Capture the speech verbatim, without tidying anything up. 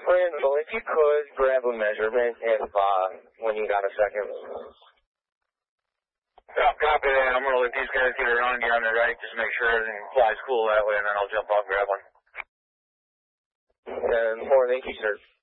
Randall, if you could grab a measurement if uh, when you got a second. Stop, copy that. I'm going to let these guys get around you on the right, just make sure everything flies cool that way, and then I'll jump out and grab one. And more, thank you, sir.